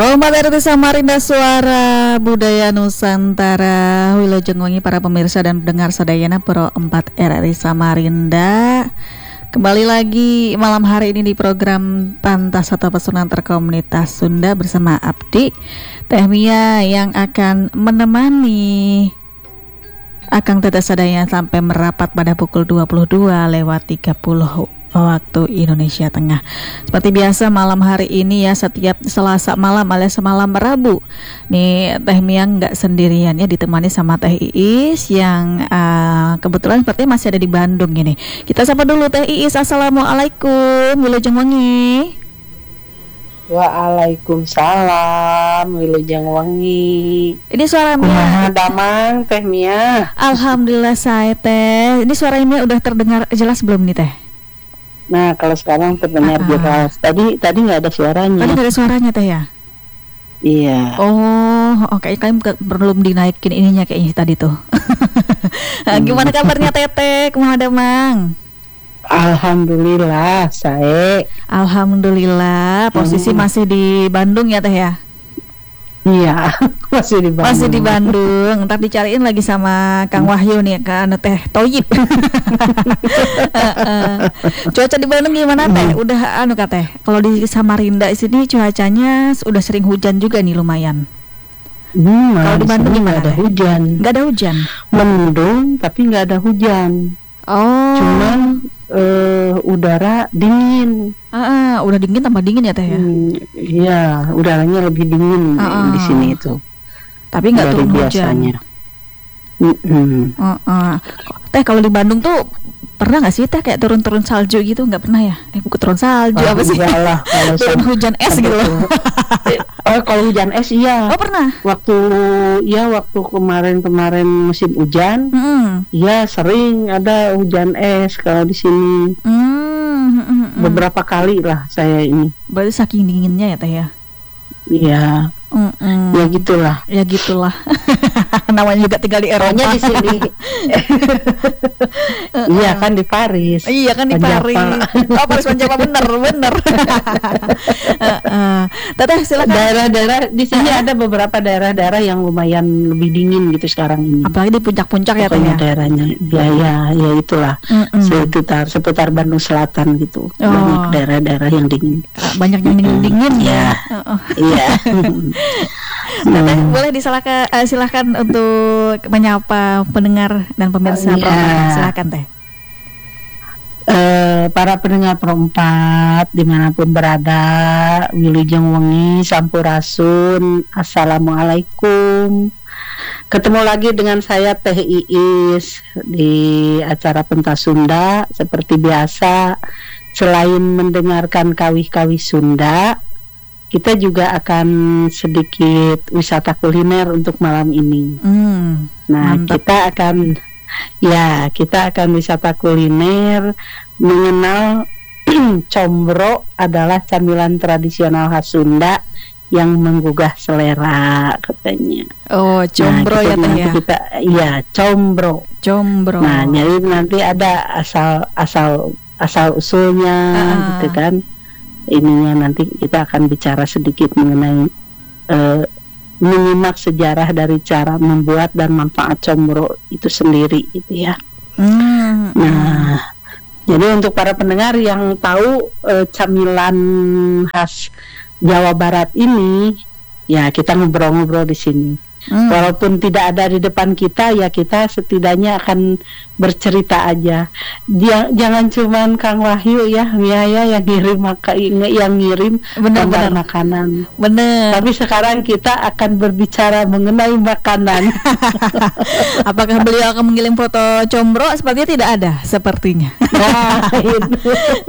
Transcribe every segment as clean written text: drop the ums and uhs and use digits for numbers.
Promo RRI Samarinda, Suara Budaya Nusantara. Wilujeng wengi para pemirsa dan pendengar sadayana Pro 4 RRI Samarinda. Kembali lagi malam hari ini di program Pantas atau Pesona Komunitas Sunda bersama Abdi Teh Mia yang akan menemani Akang Teteh sadayana sampai merapat pada pukul 22:30 waktu Indonesia Tengah. Seperti biasa malam hari ini ya, setiap Selasa malam alias malam Rabu nih Teh Mia nggak sendirian ya, ditemani sama Teh Iis yang kebetulan sepertinya masih ada di Bandung ini. Kita sapa dulu Teh Iis. Assalamualaikum, wilujeng wengi. Waalaikumsalam, wilujeng wengi. Ini suara Mia. Kumaha damang Teh Mia? Alhamdulillah saya Teh. Ini suara Mia udah terdengar jelas belum nih Teh? Nah, kalau sekarang terdengar jelas. Tadi nggak ada suaranya. Tadi nggak ada suaranya Teh ya? Iya. Oh, oke. Kalian belum dinaikin ininya kayaknya tadi tuh. Gimana kabarnya Teteh? Kumaha damang? Alhamdulillah, saya. Alhamdulillah. Posisi masih di Bandung ya Teh ya? Iya, masih di Bandung. Masih di Bandung. Ntar dicariin lagi sama Kang Wahyu nih, kan Teh Toyib. Cuaca di Bandung gimana Teh? Udah Teh. Kalau di Samarinda di sini cuacanya udah sering hujan juga nih lumayan. Kalau di Bandung gimana? Nggak ada hujan. Nggak ada hujan. Mendung tapi nggak ada hujan. Oh. Cuman udara dingin. Udah dingin tambah dingin ya Teh ya? Iya, udaranya lebih dingin di sini itu. Tapi nggak turun biasanya. Hujan. Teh kalau di Bandung tuh pernah nggak sih Teh kayak turun salju gitu? Nggak pernah ya? Bukan turun salju apa sih? Iyalah, turun hujan es gitu loh. Kalau hujan es iya. Oh pernah? Waktu kemarin musim hujan, iya sering ada hujan es kalau di sini. Beberapa kali lah saya ini. Berarti saking dinginnya ya Teh ya? Iya. Ya gitulah. Namanya juga tinggal di Eropa. Di sini. Iya kan di Paris. Iya kan di Paris. Oh Paris Panjapa bener. Teteh silakan. Daerah-daerah di sini ada beberapa daerah-daerah yang lumayan lebih dingin gitu sekarang ini. Apalagi di puncak-puncak ya Teh ya. Daerahnya. Ya itulah. Seputar Bandung Selatan gitu. Banyak daerah-daerah yang dingin. Banyak yang dingin ya. Iya. Teteh boleh silahkan untuk menyapa pendengar dan pemirsa program. Silakan Teh. Para pendengar Pro 4 dimanapun berada, wilujeng wengi sampurasun. Assalamualaikum. Ketemu lagi dengan saya Teh Iis di acara Pentas Sunda. Seperti biasa, selain mendengarkan kawih-kawih Sunda, kita juga akan sedikit wisata kuliner untuk malam ini. Nah, mantap. Kita akan wisata kuliner, mengenal combro adalah camilan tradisional khas Sunda yang menggugah selera katanya. Oh, combro ya Teh ya. Iya, combro. Nah, jadi nanti ada asal usulnya gitu kan. Ininya nanti kita akan bicara sedikit mengenai menyimak sejarah dari cara membuat dan manfaat combro itu sendiri gitu ya. Nah, jadi untuk para pendengar yang tahu camilan khas Jawa Barat ini, ya kita ngobrol-ngobrol di sini. Walaupun tidak ada di depan kita, ya kita setidaknya akan bercerita aja. Jangan cuman Kang Wahyu ya, Mia ya yang ngirim benar makanan. Benar. Tapi sekarang kita akan berbicara mengenai makanan. Apakah beliau akan mengirim foto combro? Sepertinya tidak ada, sepertinya. Nah, itu.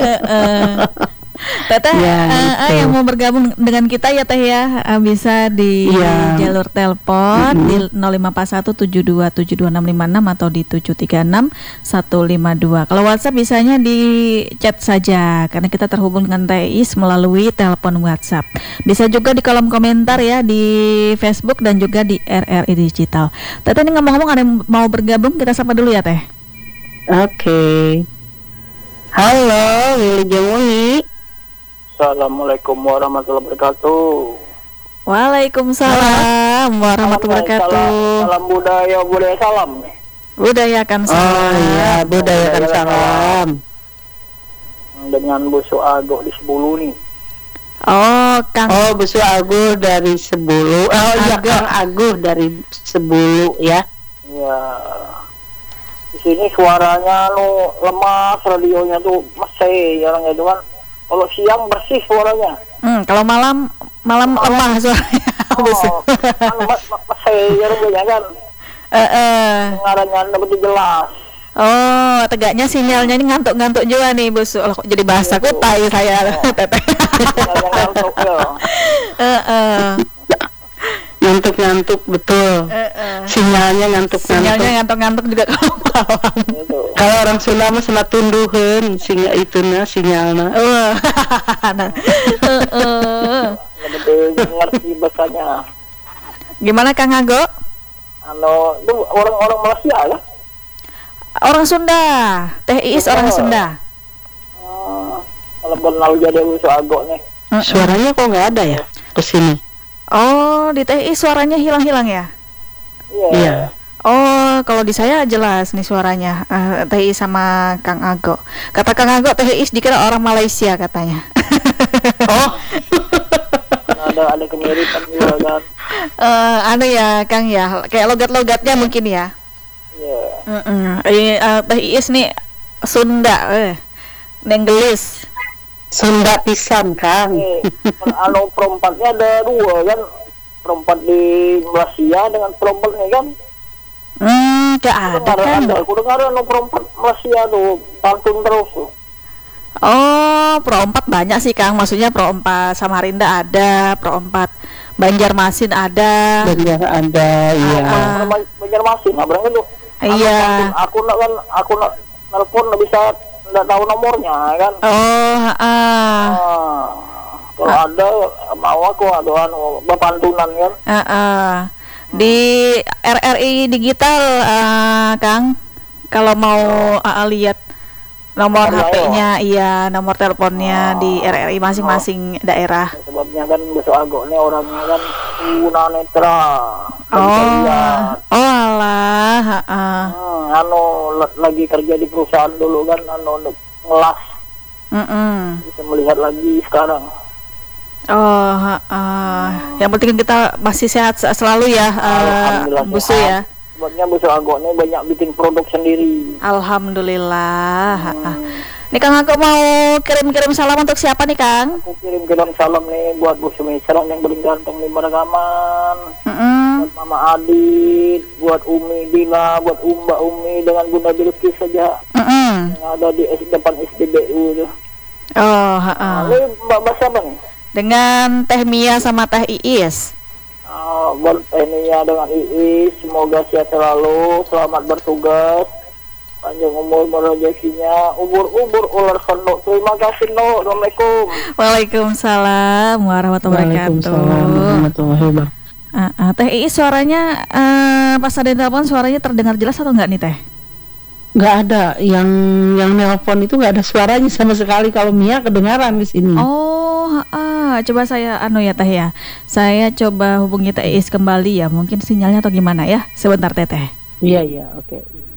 Teteh yang mau bergabung dengan kita ya Teh ya, bisa di jalur telepon di 0541727266 atau di 736-152. Kalau WhatsApp bisanya di chat saja karena kita terhubung dengan Teh Is melalui telepon WhatsApp. Bisa juga di kolom komentar ya di Facebook dan juga di RRI Digital. Teteh ini ngomong-ngomong ada yang mau bergabung, kita sapa dulu ya Teh. Oke. Halo, wilujeng wengi. Assalamualaikum warahmatullahi wabarakatuh. Waalaikumsalam warahmatullahi wabarakatuh. Salam budaya salam. Budayakan salam. Oh iya, budayakan salam. Dengan Bu Suago di Sebulu nih. Oh, Kang. Oh, Bu Suago dari Sebulu. Oh iya, Kang Aguh dari Sebulu ya. Ya. Di sini suaranya lemas, radionya tuh masih jarang itu kan. Kalau siang bersih suaranya. Kalau malam lemah suaranya. Masih jarang kan. Pengarannya lebih jelas. Oh, tegaknya sinyalnya ini ngantuk-ngantuk juga nih, Bos. Loh, kok jadi bahasa Kutai saya, Teteh. Ngantuk ya. Ngantuk-ngantuk betul. Sinyalnya ngantuk-ngantuk juga kalau malam. Kalau orang Sunda mah sana tunduhan singa ituna sinyalna. Lebih ngerti bahasanya. Gimana Kang Ago? Itu orang Malaysia ya? Orang Sunda. Teh Iis orang Sunda. Kalau kenal jadi Bu Suago nih. Suaranya kok nggak ada ya kesini? Oh, di Teh Iis suaranya hilang-hilang ya? Iya. Oh, kalau di saya jelas nih suaranya. Teh Iis sama Kang Ago. Kata Kang Ago, Teh Iis dikira orang Malaysia katanya. Oh. Ada kemiripan juga kan. Ya Kang ya, kayak logat-logatnya mungkin ya. Iya. Teh Iis nih Sunda, Nenggelis. Sunda pisan Kang. Perompatnya ada dua kan, perompat di Malaysia dengan perompatnya kan. Gak ada kan? Aku dengar perompat Malaysia tuh pantun terus tuh. Oh, perompat banyak sih Kang. Maksudnya perompat Samarinda ada, perompat Banjarmasin ada. Iya. Banjarmasin, berarti tuh. Iya. Aku nak nelpon bisa nggak tahu nomornya kan. Kalau ada mau aku ada bepantunan kan. Di RRI digital Kang, kalau mau lihat nomor HP-nya, iya, nomor teleponnya di RRI masing-masing daerah. Sebabnya kan Bu Suago ini orangnya kan tunanetra. Alah. Lagi kerja di perusahaan dulu kan, ngelas. Bisa melihat lagi sekarang. Yang penting kita masih sehat selalu ya, Bu Su ya. Sebabnya Bu Suago ini banyak bikin produk sendiri. Alhamdulillah. Nih Kang, aku mau kirim-kirim salam untuk siapa nih Kang? Aku kirim salam nih buat Bu Sumisran yang paling ganteng di Maragaman. Buat Mama Adit, buat Umi Dila, buat Mbak Umi dengan Bunda Bilkis saja. Yang ada di depan SDBU itu. Ini Mbak siapa nih? Dengan Teh Mia sama Teh Iis. Buat Teh Mia dengan Iis, semoga sehat selalu, selamat bertugas, panjang umur rezekinya, ubur ular sendok. Terima kasih No. Assalamualaikum. Waalaikumsalam warahmatullahi wabarakatuh. Teh Iis suaranya pas ada telepon suaranya terdengar jelas atau enggak nih Teh? Nggak ada, yang nelpon itu nggak ada suaranya sama sekali. Kalau Mia kedengaran di sini. Coba saya ya Teh ya. Saya coba hubungi Teh Iis kembali ya. Mungkin sinyalnya atau gimana ya. Sebentar Teteh. Iya, oke.